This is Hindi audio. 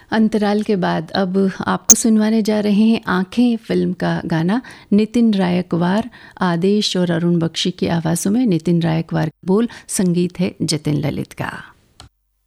अंतराल के बाद अब आपको सुनवाने जा रहे हैं आँखें फिल्म का गाना। नितिन रायकवार, आदेश और अरुण बख्शी की आवाज़ों में नितिन रायकवार बोल, संगीत है जतिन ललित का।